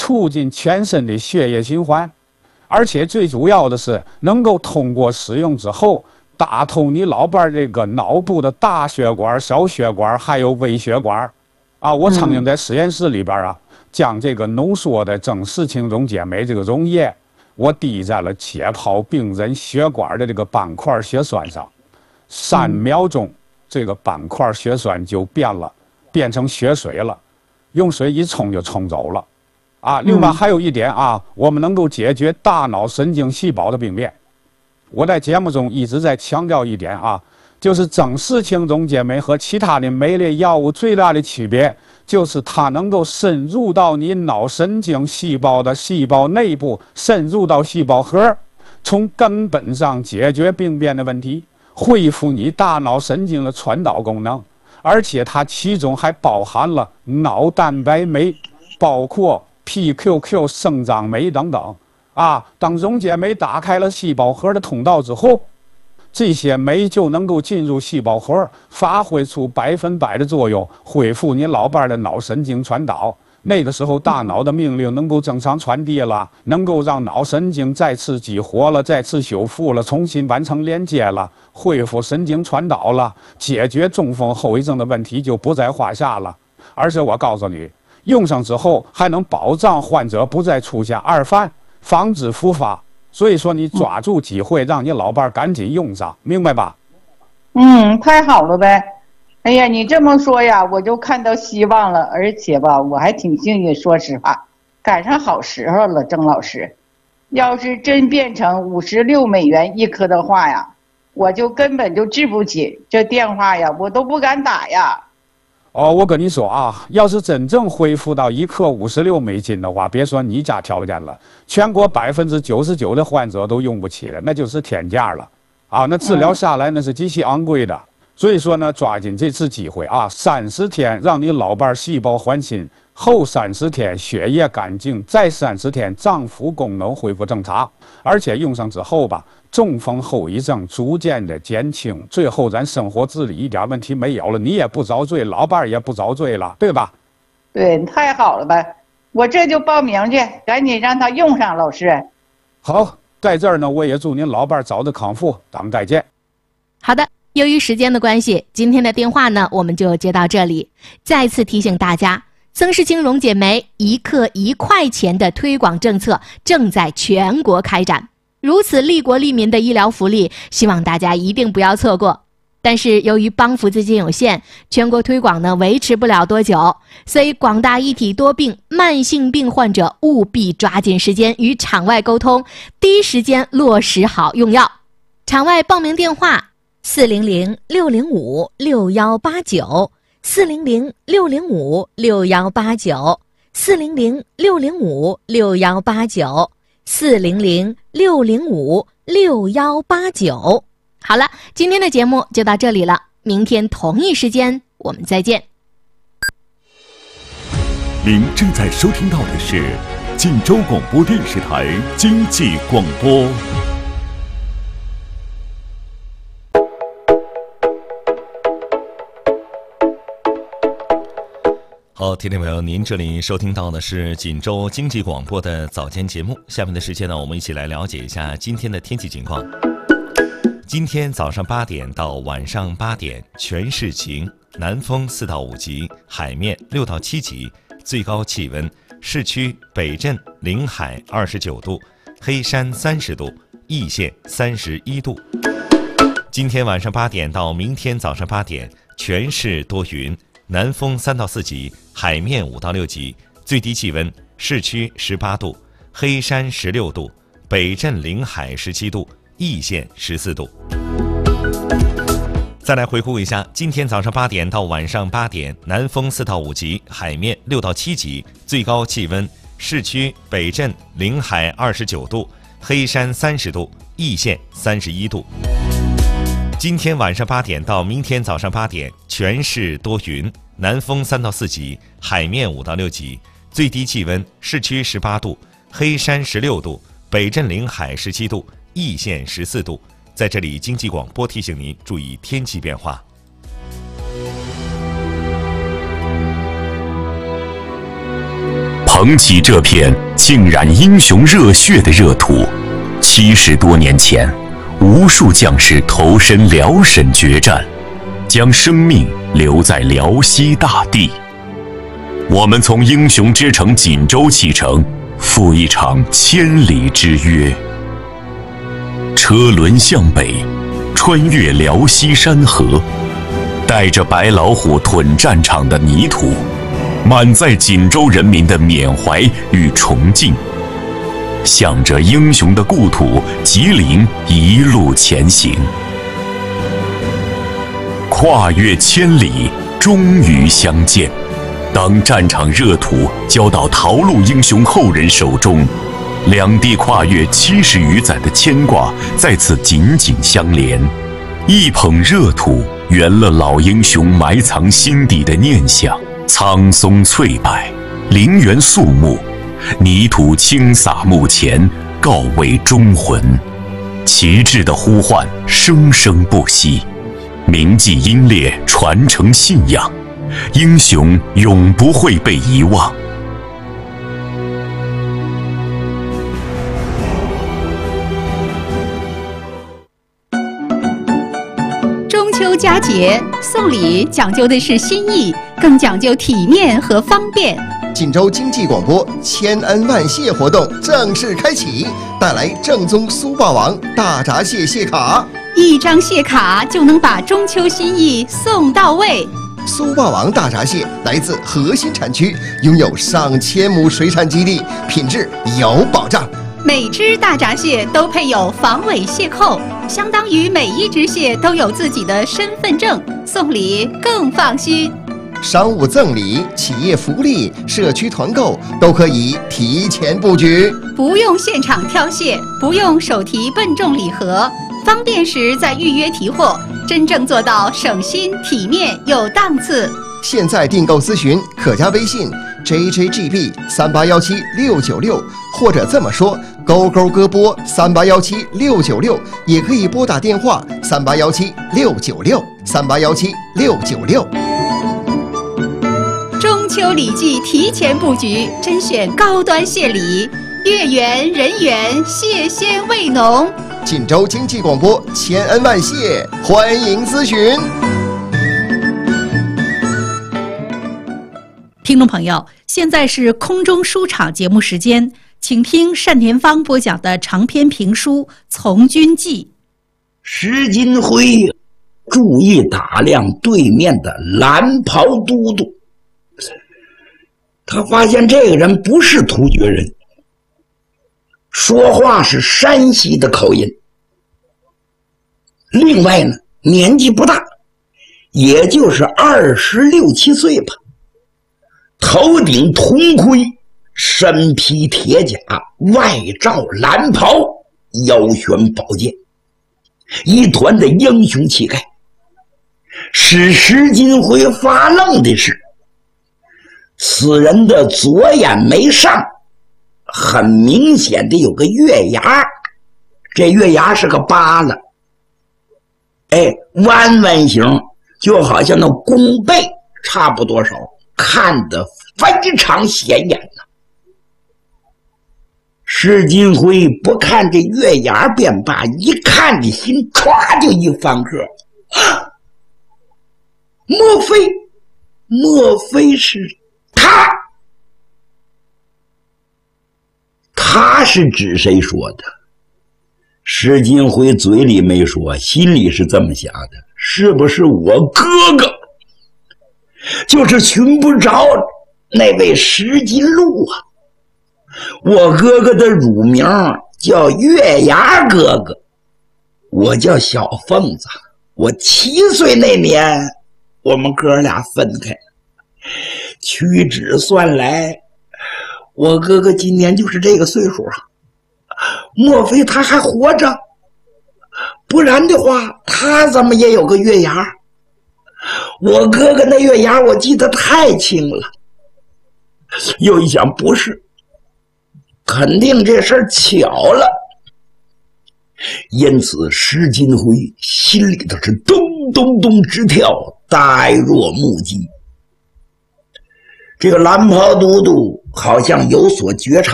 促进全身的血液循环，而且最主要的是能够通过使用之后打通你老伴这个脑部的大血管、小血管还有微血管。我曾经在实验室里边将这个浓缩的正视氢溶解酶这个溶液，我滴在了解剖病人血管的这个斑块血栓上，3秒钟，这个斑块血栓就变成血水了，用水一冲就冲走了。另外还有一点我们能够解决大脑神经细胞的病变。我在节目中一直在强调一点就是正视氢溶解酶和其他的酶类药物最大的区别，就是它能够深入到你脑神经细胞的细胞内部，深入到细胞核，从根本上解决病变的问题，恢复你大脑神经的传导功能。而且它其中还包含了脑蛋白酶，包括 PQQ 生长酶等等当溶解酶打开了细胞核的通道之后，这些酶就能够进入细胞核，发挥出100%的作用，恢复你老伴的脑神经传导。那个时候大脑的命令能够正常传递了，能够让脑神经再次激活了，再次修复了，重新完成连接了，恢复神经传导了，解决中风后遗症的问题就不在话下了。而且我告诉你，用上之后还能保障患者不再出现二犯，防止复发。所以说你抓住机会让你老伴赶紧用上，明白吧？ 太好了呗。哎呀，你这么说呀，我就看到希望了。而且吧，我还挺幸运，说实话，赶上好时候了，郑老师。要是真变成56美元一颗的话呀，我就根本就治不起，这电话呀我都不敢打呀。 我跟你说要是真正恢复到1克56美金的话，别说你家条件了，全国99%的患者都用不起了，那就是天价了那治疗下来那是极其昂贵的。所以说呢，抓紧这次机会30天让你老伴细胞换新，后30天血液干净，再30天脏腑功能恢复正常。而且用上之后吧，中风后遗症逐渐的减轻，最后咱生活自理一点问题没有了，你也不遭罪，老伴也不遭罪了，对吧？ 对，太好了呗，我这就报名去，赶紧让他用上。老师好，在这儿呢我也祝您老伴早日康复，咱们再见。 好的，由于时间的关系，今天的电话呢我们就接到这里。再次提醒大家，增视氢溶解酶1克1块钱的推广政策正在全国开展，如此利国利民的医疗福利，希望大家一定不要错过。但是由于帮扶资金有限，全国推广呢维持不了多久，所以广大一体多病慢性病患者务必抓紧时间与场外沟通，第一时间落实好用药。场外报名电话400-605-6189 400-605-6189 400-605-6189 400-605-6189。好了，今天的节目就到这里了，明天同一时间我们再见。 您正在收听到的是晋州广播电视台经济广播。好，听众朋友，您这里收听到的是锦州经济广播的早间节目。下面的时间呢，我们一起来了解一下今天的天气情况。今天早上8点到晚上8点，全市晴，南风4到5级，海面6到7级，最高气温市区北镇临海29度，黑山30度，易县31度。今天晚上8点到明天早上8点，全市多云，南风3到4级，海面5到6级，最低气温市区18度，黑山16度，北镇临海17度，易县14度。再来回顾一下，今天早上8点到晚上8点，南风4到5级，海面6到7级，最高气温市区北镇临海29度，黑山30度，易县31度。今天晚上8点到明天早上8点，全市多云，南风3到4级，海面5到6级，最低气温市区18度，黑山16度，北镇临海17度，易县14度。在这里，经济广播提醒您注意天气变化。 捧起这片浸染英雄热血的热土，70多年前，无数将士投身辽沈决战，将生命留在辽西大地。我们从英雄之城锦州启程，赴一场千里之约。车轮向北，穿越辽西山河，带着白老虎屯战场的泥土，满载锦州人民的缅怀与崇敬，向着英雄的故土吉林一路前行。跨越千里，终于相见。当战场热土交到逃路英雄后人手中，两地跨越70余载的牵挂再次紧紧相连。一捧热土，圆了老英雄埋藏心底的念想。苍松翠柏，陵园肃穆，泥土轻洒墓前，告慰忠魂。旗帜的呼唤生生不息，铭记英烈，传承信仰，英雄永不会被遗忘。 中秋佳节，送礼讲究的是心意，更讲究体面和方便。 锦州经济广播千恩万谢活动正式开启，带来正宗苏霸王大闸蟹蟹卡， 一张蟹卡就能把中秋心意送到位。 苏霸王大闸蟹来自核心产区，拥有上千亩水产基地，品质有保障。 每只大闸蟹都配有防伪蟹扣，相当于每一只蟹都有自己的身份证，送礼更放心。 商务赠礼、企业福利、社区团购都可以提前布局， 不用现场挑蟹，不用手提笨重礼盒，方便时再预约提货，真正做到省心、体面又档次。 现在订购咨询可加微信 JJGB3817696，或者这么说勾勾歌播3817696，也可以拨打电话3817696，3817696。 中秋礼记提前布局，甄选高端蟹礼，月圆人圆，蟹鲜味浓。 锦州经济广播千恩万谢，欢迎咨询。 听众朋友，现在是空中书场节目时间，请听单田芳播讲的长篇评书《从军记》。 石金辉注意打量对面的蓝袍都督，他发现这个人不是突厥人，说话是山西的口音。另外呢，年纪不大，也就是26、27岁吧。头顶铜盔，身披铁甲，外罩蓝袍，腰悬宝剑，一团的英雄气概。使石金辉发愣的是，此人的左眼眉上很明显的有个月牙，这月牙是个疤了，弯弯形，就好像那弓背差不多少，看得非常显眼呐。石金辉不看这月牙便罢，一看这心唰就一翻个，莫非是他？他是指谁说的？石金辉嘴里没说，心里是这么想的，是不是我哥哥？就是寻不着那位石金路啊！我哥哥的乳名叫月牙哥哥，我叫小凤子。我7岁那年，我们哥俩分开，屈指算来，我哥哥今年就是这个岁数啊。莫非他还活着？不然的话，他怎么也有个月牙？我哥哥那月牙我记得太清了。又一想，不是，肯定这事儿巧了。因此石金辉心里头是咚咚咚直跳，呆若木鸡。 这个蓝袍都督好像有所觉察。